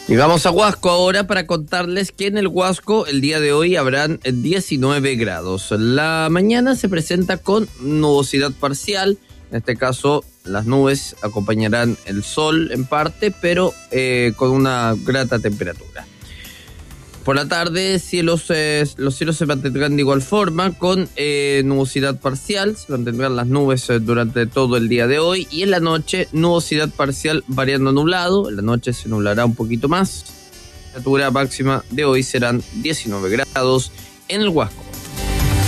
Llegamos a Huasco ahora para contarles que en el Huasco el día de hoy habrán 19 grados. La mañana se presenta con nubosidad parcial. En este caso, las nubes acompañarán el sol en parte, pero con una grata temperatura. Por la tarde, los cielos se mantendrán de igual forma, con nubosidad parcial. Se mantendrán las nubes durante todo el día de hoy. Y en la noche, nubosidad parcial variando a nublado. En la noche se nublará un poquito más. La temperatura máxima de hoy serán 19 grados en el Huasco.